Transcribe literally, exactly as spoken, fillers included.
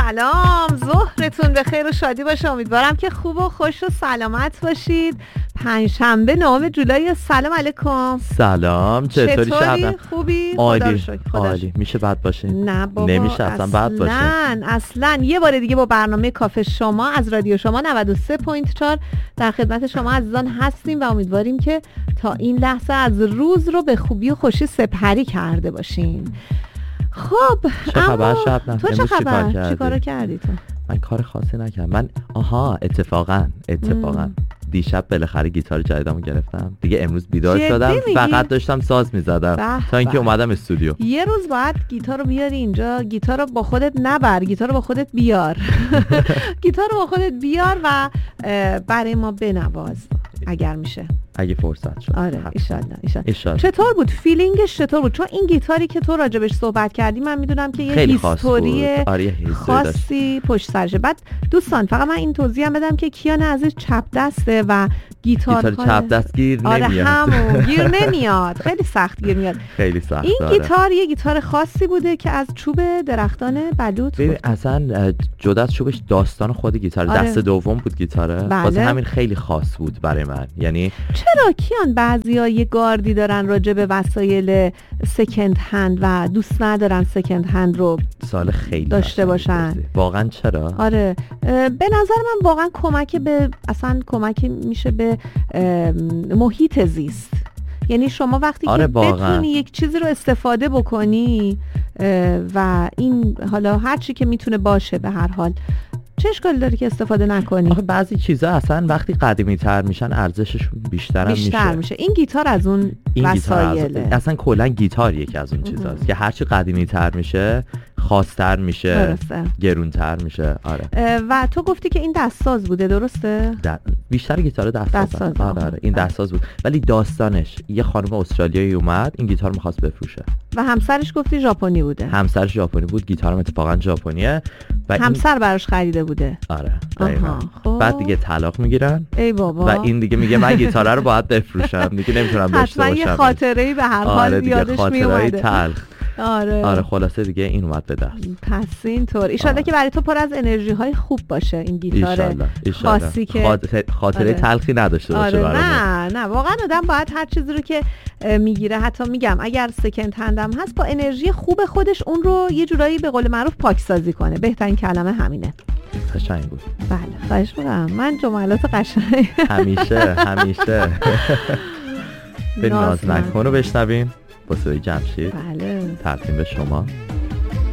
سلام، ظهرتون به خیر و شادی باشه. امیدوارم که خوب و خوش و سلامت باشید. پنجشنبه نهم جولای. سلام علیکم. سلام، چطوری شب؟ خوبی؟ عالی عالی. میشه بد باشه؟ نه بابا، نمیشه اصلا بد باشه. اصلا اصلا یه بار دیگه با برنامه کافه شما از رادیو شما نود و سه و چهار در خدمت شما عزیزان هستیم و امیدواریم که تا این لحظه از روز رو به خوبی و خوشی سپری کرده باشین. خب چه خبر شبنم؟ تو چه خبر؟ چی کارو کردی تو؟ من کار خاصی نکردم. من آها اتفاقا اتفاقا ام. دیشب بالاخره گیتار جدیدمو گرفتم. دیگه امروز بیدار شدم فقط داشتم ساز میزدم تا اینکه اومدم استودیو. یه روز باید گیتار رو بیاری اینجا. گیتار رو با خودت نبر، گیتار رو با خودت بیار. گیتار رو با خودت بیار و برای ما بنواز اگر میشه، اگه فرصت شد. آره ایشالله ایشالله. چطور بود فیلینگش؟ چطور بود؟ چون این گیتاری که تو راجبش صحبت کردی من میدونم که یه هیستوری آره خاصی پشت سرشه. بعد دوستان فقط من این توضیح هم بدم که کیان عزیز چپ دسته و گیتار چپ دست گیر آره نمیاد. همون گیر نمیاد، خیلی سخت گیر میاد. خیلی سخت. این آره. گیتار یه گیتار خاصی بوده که از چوب درختان بلوط بود. اصلا جدا از چوبش داستان خود گیتار آره. دست دوم بود گیتاره. بله. واسه همین خیلی خاص بود برای من. یعنی چرا کیان بعضیا یه گاردی دارن راجع به وسایل سکند هند و دوست ندارن سکند هند رو سال خیلی داشته باشن؟ واقعا چرا؟ آره به نظر من واقعا کمک به اصلا کمک میشه به محیط زیست. یعنی شما وقتی آره که واقعا. بتونی یک چیزی رو استفاده بکنی و این حالا هر چی که میتونه باشه به هر حال، چه اشکالی داره که استفاده نکنی؟ آخه بعضی چیزا اصلا وقتی قدیمی تر میشن ارزششون بیشتر هم بیشتر میشه. میشه. این گیتار از اون وسایله. اصلا کلا گیتار یکی از اون چیزاست که هرچی قدیمی تر میشه خاص‌تر میشه، درسته. گرونتر میشه. آره. و تو گفتی که این دستساز بوده، درسته؟ د... بیشتر گیتار دستساز. دستساز آره آره این دستساز بود. ولی داستانش یه خانم استرالیایی اومد این گیتار می‌خواست بفروشه. و همسرش گفتی ژاپنی بوده. همسرش ژاپنی بود، گیتارم اتفاقا ژاپنیه و همسر این... براش خریده بوده. آره دقیقاً. بعد دیگه طلاق میگیرن. ای بابا. و این دیگه میگه من گیتاره رو باید بفروشم، دیگه نمیتونم داشته باشم. حتما یه خاطره‌ای به هر حال آره یادش میومده. تلخ. آره آره خلاصه دیگه این اومد به دست. پس اینطور ایشالله که برای تو پر از انرژی های خوب باشه این گیتار خاصی که خاطره, خاطره آره. تلخی نداشته باشه. آره برامون. نه نه واقعا آدم باید هر چیزی رو که میگیره، حتی میگم اگر سکند هندم هست، با انرژی خوب خودش اون رو یه جورایی به قول معروف پاکسازی کنه. بهترین کلمه همینه. قشنگ بود. بله خواهش می‌کنم. من جملات قشنگ همیشه همیشه به ناز نکن رو بشنویم با صدای جمشید. بله. تقدیم به شما